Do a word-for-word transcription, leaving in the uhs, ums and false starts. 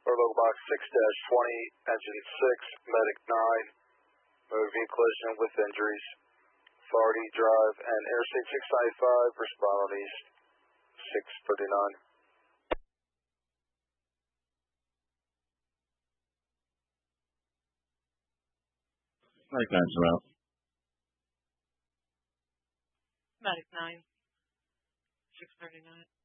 local box six dash twenty, engine six, medic nine, motor vehicle collision with injuries. Authority Drive and Interstate six ninety-five, respond on east six thirty-nine. Medic nine's around. Medic nine, six thirty-nine.